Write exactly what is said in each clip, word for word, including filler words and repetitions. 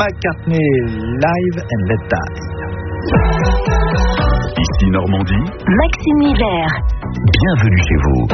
McCartney, Live and Let Die. Ici Normandie, Maxime Hiver. Bienvenue chez vous.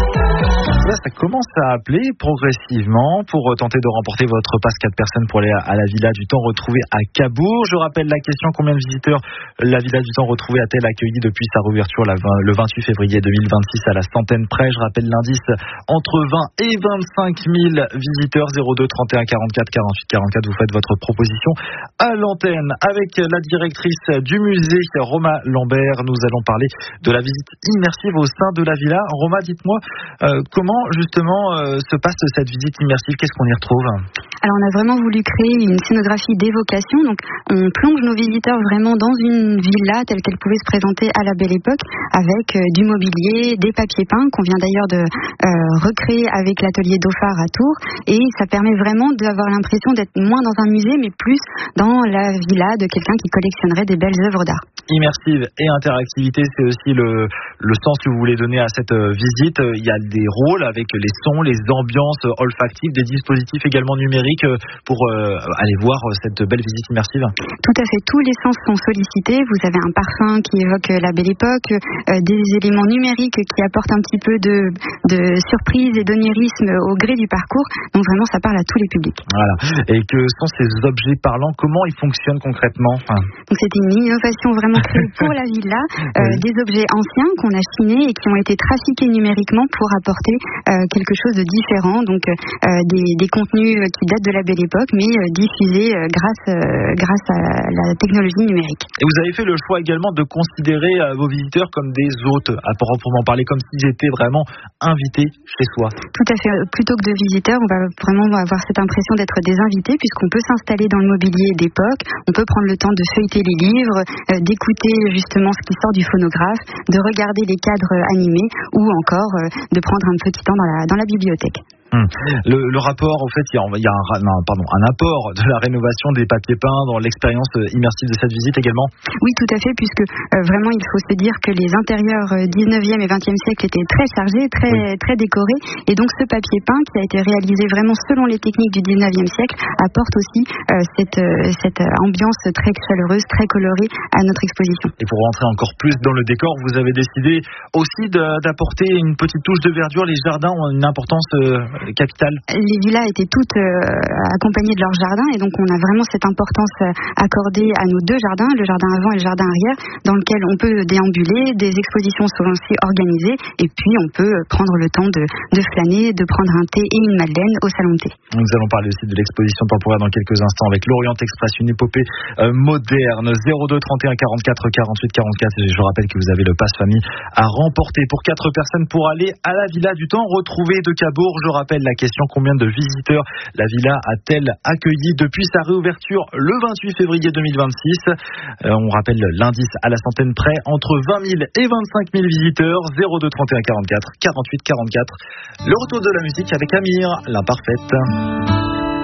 Là, ça commence à appeler progressivement pour tenter de remporter votre passe quatre personnes pour aller à la Villa du Temps retrouvée à Cabourg. Je rappelle la question: combien de visiteurs la Villa du Temps retrouvée a-t-elle accueilli depuis sa réouverture le vingt-huit février deux mille vingt-six à la centaine près? Je rappelle l'indice: entre vingt et vingt-cinq mille visiteurs. Zéro deux trente et un quarante-quatre quarante-huit quarante-quatre. Vous faites votre proposition à l'antenne avec la directrice du musée, Roma Lambert. Nous allons parler de la visite immersive au sein de la Villa. Roma, dites-moi euh, comment justement euh, se passe cette visite immersive? Qu'est-ce qu'on y retrouve? Alors on a vraiment voulu créer une scénographie d'évocation, donc on plonge nos visiteurs vraiment dans une villa telle qu'elle pouvait se présenter à la Belle Époque, avec euh, du mobilier, des papiers peints qu'on vient d'ailleurs de euh, recréer avec l'atelier Dauphard à Tours, et ça permet vraiment d'avoir l'impression d'être moins dans un musée mais plus dans la villa de quelqu'un qui collectionnerait des belles œuvres d'art. Immersive et interactivité, c'est aussi le, le sens que vous voulez donner à cette visite. Il y a des rôles avec les sons, les ambiances olfactives, des dispositifs également numériques pour euh, aller voir cette belle visite immersive. Tout à fait, tous les sens sont sollicités. Vous avez un parfum qui évoque la Belle Époque, euh, des éléments numériques qui apportent un petit peu de, de surprise et d'onirisme au gré du parcours. Donc vraiment, ça parle à tous les publics. Voilà. Et que sont ces objets parlants? Comment ils fonctionnent concrètement? Enfin... Donc c'était une innovation vraiment créée pour la villa, euh, oui. Des objets anciens qu'on a chinés et qui ont été trafiqués numériquement pour apporter euh, quelque chose de différent. Donc euh, des, des contenus qui datent de la Belle Époque, mais euh, diffusés euh, grâce, euh, grâce à la technologie numérique. Et vous avez fait le choix également de considérer euh, vos visiteurs comme des hôtes, à proprement parler, comme s'ils étaient vraiment invités chez soi. Tout à fait. Plutôt que de visiteurs, on va vraiment avoir cette impression d'être des invités, puisqu'on peut s'installer dans le mobilier d'époque, on peut prendre le temps de feuilleter les livres, euh, d'écouter justement ce qui sort du phonographe, de regarder les cadres animés ou encore euh, de prendre un petit temps dans la, dans la bibliothèque. Hum. Le, le rapport, en fait, il y a, il y a un, non, pardon, un apport de la rénovation des papiers peints dans l'expérience immersive de cette visite également? Oui, tout à fait, puisque euh, vraiment, il faut se dire que les intérieurs dix-neuvième et vingtième siècle étaient très chargés, très, oui. très décorés, et donc ce papier peint qui a été réalisé vraiment selon les techniques du dix-neuvième siècle apporte aussi euh, cette, euh, cette ambiance très chaleureuse, très colorée à notre exposition. Et pour rentrer encore plus dans le décor, vous avez décidé aussi de, d'apporter une petite touche de verdure. Les jardins ont une importance euh, capitale. Les villas étaient toutes euh, accompagnées de leur jardin, et donc on a vraiment cette importance euh, accordée à nos deux jardins, le jardin avant et le jardin arrière, dans lequel on peut déambuler, des expositions sont aussi organisées, et puis on peut prendre le temps de, de flâner, de prendre un thé et une madeleine au salon de thé. Nous allons parler aussi de l'exposition temporaire dans quelques instants avec l'Orient Express, une épopée euh, moderne. Zéro deux trente et un quarante-quatre quarante-huit quarante-quatre. Et je rappelle que vous avez le pass famille à remporter pour quatre personnes pour aller à la Villa du Temps retrouvée de Cabourg. Je rappelle la question: combien de visiteurs la Villa a-t-elle accueilli depuis sa réouverture le vingt-huit février deux mille vingt-six? euh, On rappelle l'indice à la centaine près: entre vingt mille et vingt-cinq mille visiteurs. Zéro deux trente et un quarante-quatre quarante-huit quarante-quatre. Le retour de la musique avec Amir, l'imparfaite.